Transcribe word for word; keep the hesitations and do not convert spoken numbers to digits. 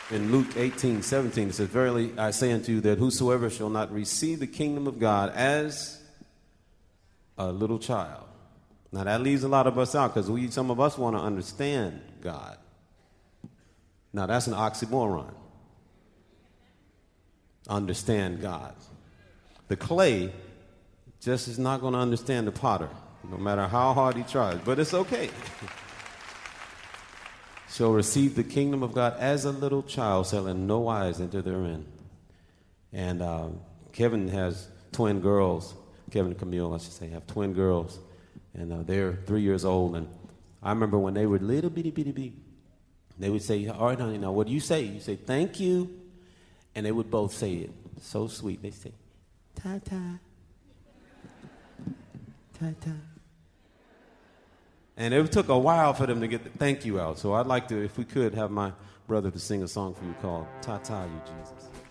In Luke eighteen seventeen, it says, "Verily I say unto you that whosoever shall not receive the kingdom of God as a little child." Now that leaves a lot of us out because we, some of us want to understand God. Now that's an oxymoron. Understand God. The clay just is not going to understand the potter, no matter how hard he tries, but it's okay. "Shall receive the kingdom of God as a little child, shall in no wise enter therein." And uh, Kevin has twin girls. Kevin and Camille, I should say, have twin girls. And uh, they're three years old. And I remember when they were little bitty bitty bitty, they would say, "All right, honey, now what do you say?" You say, "Thank you." And they would both say it. So sweet. They say, "Ta-ta. Ta-ta." And it took a while for them to get the thank you out. So I'd like to, if we could, have my brother to sing a song for you called "Ta-ta, You Jesus."